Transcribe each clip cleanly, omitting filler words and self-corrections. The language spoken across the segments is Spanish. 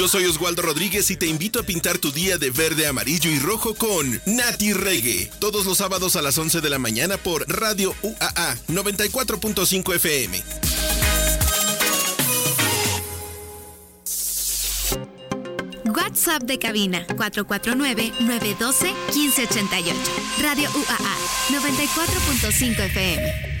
Yo soy Oswaldo Rodríguez y te invito a pintar tu día de verde, amarillo y rojo con Nati Reggae. Todos los sábados a las 11 de la mañana por Radio UAA 94.5 FM. WhatsApp de cabina 449-912-1588. Radio UAA 94.5 FM.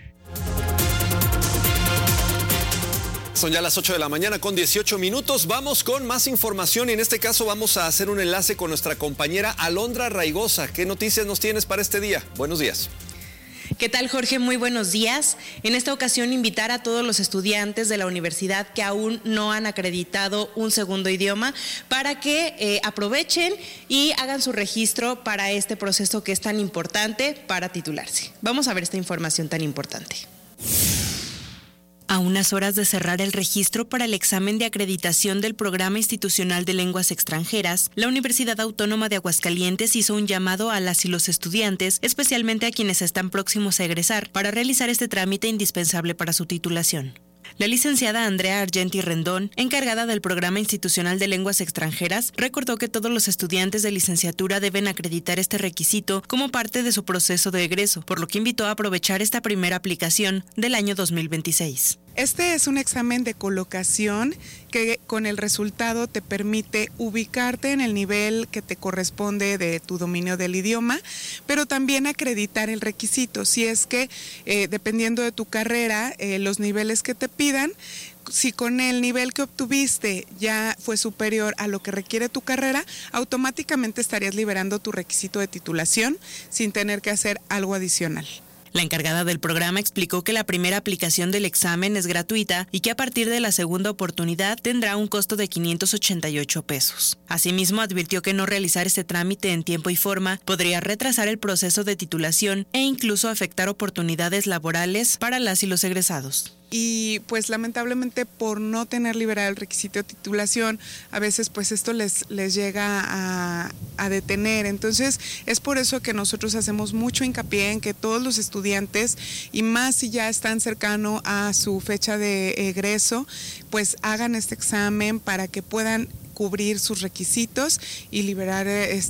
Son ya las 8 de la mañana con 18 minutos. Vamos con más información y en este caso vamos a hacer un enlace con nuestra compañera Alondra Raigosa. ¿Qué noticias nos tienes para este día? Buenos días. ¿Qué tal, Jorge? Muy buenos días. En esta ocasión invitar a todos los estudiantes de la universidad que aún no han acreditado un segundo idioma para que aprovechen y hagan su registro para este proceso que es tan importante para titularse. Vamos a ver esta información tan importante. A unas horas de cerrar el registro para el examen de acreditación del Programa Institucional de Lenguas Extranjeras, la Universidad Autónoma de Aguascalientes hizo un llamado a las y los estudiantes, especialmente a quienes están próximos a egresar, para realizar este trámite indispensable para su titulación. La licenciada Andrea Argenti Rendón, encargada del Programa Institucional de Lenguas Extranjeras, recordó que todos los estudiantes de licenciatura deben acreditar este requisito como parte de su proceso de egreso, por lo que invitó a aprovechar esta primera aplicación del año 2026. Este es un examen de colocación que con el resultado te permite ubicarte en el nivel que te corresponde de tu dominio del idioma, pero también acreditar el requisito. Si es que, dependiendo de tu carrera, los niveles que te pidan, si con el nivel que obtuviste ya fue superior a lo que requiere tu carrera, automáticamente estarías liberando tu requisito de titulación sin tener que hacer algo adicional. La encargada del programa explicó que la primera aplicación del examen es gratuita y que a partir de la segunda oportunidad tendrá un costo de 588 pesos. Asimismo, advirtió que no realizar este trámite en tiempo y forma podría retrasar el proceso de titulación e incluso afectar oportunidades laborales para las y los egresados. Y pues lamentablemente por no tener liberado el requisito de titulación, a veces pues esto les llega a detener. Entonces es por eso que nosotros hacemos mucho hincapié en que todos los estudiantes, y más si ya están cercano a su fecha de egreso, pues hagan este examen para que puedan cubrir sus requisitos y liberar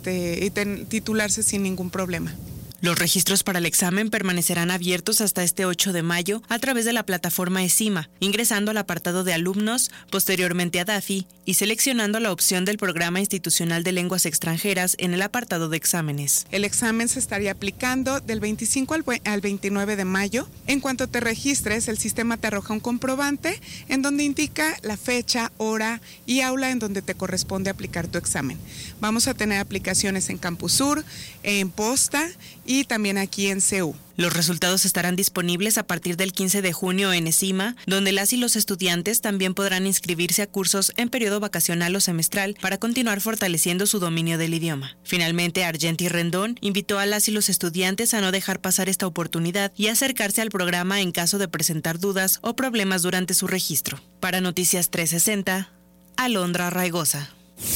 titularse sin ningún problema. Los registros para el examen permanecerán abiertos hasta este 8 de mayo a través de la plataforma ESIMA, ingresando al apartado de alumnos, posteriormente a DAFI y seleccionando la opción del Programa Institucional de Lenguas Extranjeras en el apartado de exámenes. El examen se estaría aplicando del 25 al 29 de mayo. En cuanto te registres, el sistema te arroja un comprobante en donde indica la fecha, hora y aula en donde te corresponde aplicar tu examen. Vamos a tener aplicaciones en Campus Sur, en Posta y también aquí en CEU. Los resultados estarán disponibles a partir del 15 de junio en ESIMA, donde las y los estudiantes también podrán inscribirse a cursos en periodo vacacional o semestral para continuar fortaleciendo su dominio del idioma. Finalmente, Argenti Rendón invitó a las y los estudiantes a no dejar pasar esta oportunidad y acercarse al programa en caso de presentar dudas o problemas durante su registro. Para Noticias 360, Alondra Raigosa.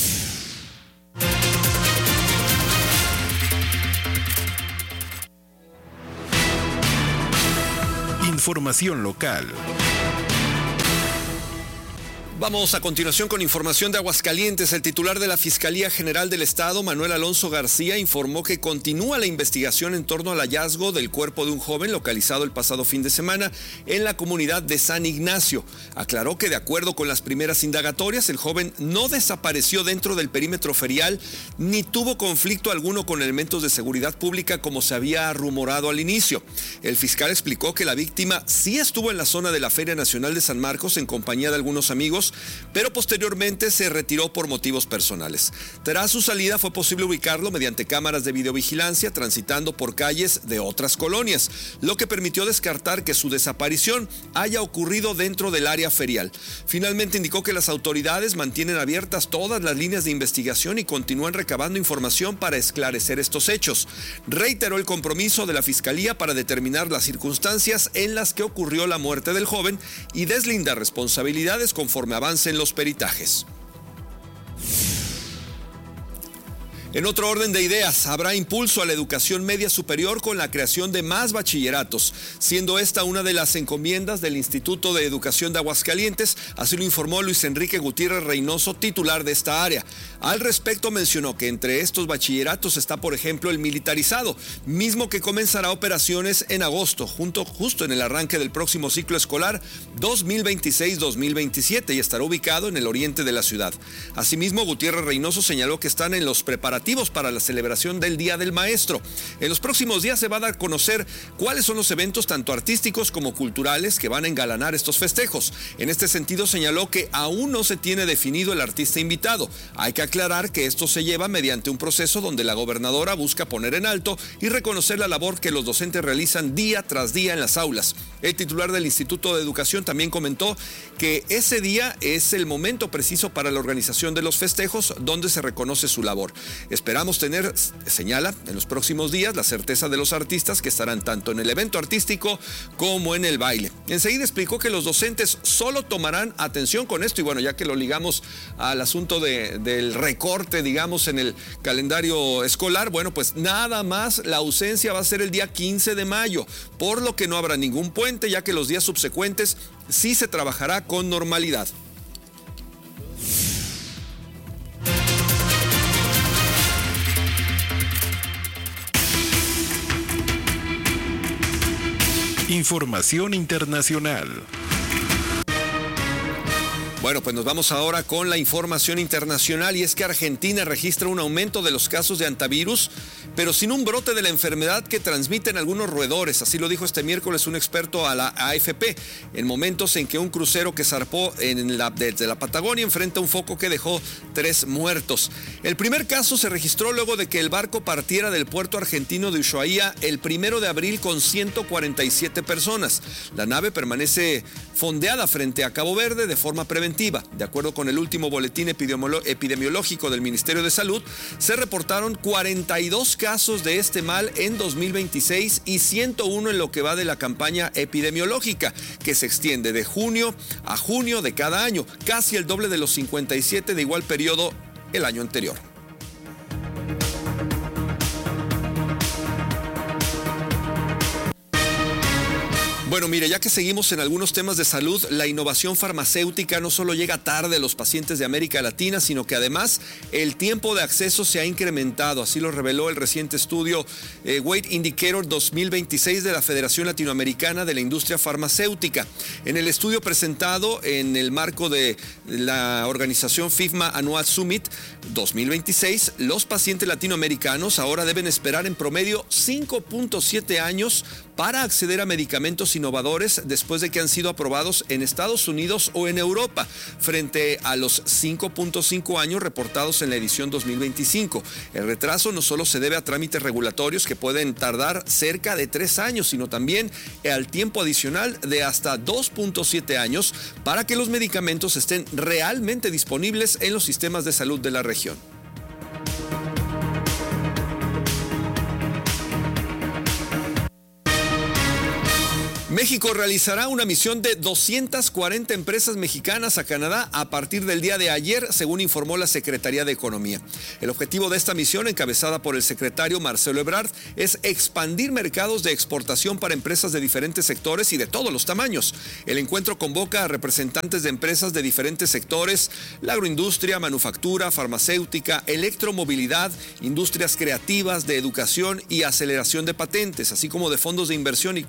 Información local. Vamos a continuación con información de Aguascalientes. El titular de la Fiscalía General del Estado, Manuel Alonso García, informó que continúa la investigación en torno al hallazgo del cuerpo de un joven localizado el pasado fin de semana en la comunidad de San Ignacio. Aclaró que de acuerdo con las primeras indagatorias, el joven no desapareció dentro del perímetro ferial ni tuvo conflicto alguno con elementos de seguridad pública como se había rumorado al inicio. El fiscal explicó que la víctima sí estuvo en la zona de la Feria Nacional de San Marcos en compañía de algunos amigos, pero posteriormente se retiró por motivos personales. Tras su salida fue posible ubicarlo mediante cámaras de videovigilancia transitando por calles de otras colonias, lo que permitió descartar que su desaparición haya ocurrido dentro del área ferial. Finalmente indicó que las autoridades mantienen abiertas todas las líneas de investigación y continúan recabando información para esclarecer estos hechos. Reiteró el compromiso de la Fiscalía para determinar las circunstancias en las que ocurrió la muerte del joven y deslindar responsabilidades conforme avancen los peritajes. En otro orden de ideas, habrá impulso a la educación media superior con la creación de más bachilleratos, siendo esta una de las encomiendas del Instituto de Educación de Aguascalientes, así lo informó Luis Enrique Gutiérrez Reynoso, titular de esta área. Al respecto mencionó que entre estos bachilleratos está, por ejemplo, el militarizado, mismo que comenzará operaciones en agosto, justo en el arranque del próximo ciclo escolar 2026-2027 y estará ubicado en el oriente de la ciudad. Asimismo, Gutiérrez Reynoso señaló que están en los preparativos para la celebración del Día del Maestro. En los próximos días se va a dar a conocer cuáles son los eventos tanto artísticos como culturales que van a engalanar estos festejos. En este sentido señaló que aún no se tiene definido el artista invitado. Hay que aclarar que esto se lleva mediante un proceso donde la gobernadora busca poner en alto y reconocer la labor que los docentes realizan día tras día en las aulas. El titular del Instituto de Educación también comentó que ese día es el momento preciso para la organización de los festejos donde se reconoce su labor. Esperamos tener, señala, en los próximos días la certeza de los artistas que estarán tanto en el evento artístico como en el baile. Enseguida explicó que los docentes solo tomarán atención con esto y bueno, ya que lo ligamos al asunto del recorte, digamos, en el calendario escolar, bueno, pues nada más la ausencia va a ser el día 15 de mayo, por lo que no habrá ningún puente, ya que los días subsecuentes sí se trabajará con normalidad. Información internacional. Bueno, pues nos vamos ahora con la información internacional y es que Argentina registra un aumento de los casos de hantavirus, pero sin un brote de la enfermedad que transmiten algunos roedores. Así lo dijo este miércoles un experto a la AFP, en momentos en que un crucero que zarpó desde la Patagonia enfrenta un foco que dejó 3 muertos. El primer caso se registró luego de que el barco partiera del puerto argentino de Ushuaia el 1 de abril con 147 personas. La nave permanece fondeada frente a Cabo Verde de forma preventiva. De acuerdo con el último boletín epidemiológico del Ministerio de Salud, se reportaron 42 casos de este mal en 2026 y 101 en lo que va de la campaña epidemiológica, que se extiende de junio a junio de cada año, casi el doble de los 57 de igual periodo el año anterior. Bueno, mire, ya que seguimos en algunos temas de salud, la innovación farmacéutica no solo llega tarde a los pacientes de América Latina, sino que además el tiempo de acceso se ha incrementado. Así lo reveló el reciente estudio Weight Indicator 2026 de la Federación Latinoamericana de la Industria Farmacéutica. En el estudio presentado en el marco de la organización FIFMA Annual Summit 2026, los pacientes latinoamericanos ahora deben esperar en promedio 5.7 años para acceder a medicamentos innovadores después de que han sido aprobados en Estados Unidos o en Europa, frente a los 5.5 años reportados en la edición 2025. El retraso no solo se debe a trámites regulatorios que pueden tardar cerca de 3 años, sino también al tiempo adicional de hasta 2.7 años para que los medicamentos estén realmente disponibles en los sistemas de salud de la región. México realizará una misión de 240 empresas mexicanas a Canadá a partir del día de ayer, según informó la Secretaría de Economía. El objetivo de esta misión, encabezada por el secretario Marcelo Ebrard, es expandir mercados de exportación para empresas de diferentes sectores y de todos los tamaños. El encuentro convoca a representantes de empresas de diferentes sectores: la agroindustria, manufactura, farmacéutica, electromovilidad, industrias creativas, de educación y aceleración de patentes, así como de fondos de inversión y